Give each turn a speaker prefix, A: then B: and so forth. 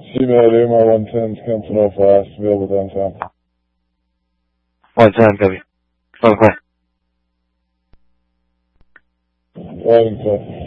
A: Female AMR 110's canceled off last, available downtown.
B: 110, copy. Stand by.
A: Riding, sir.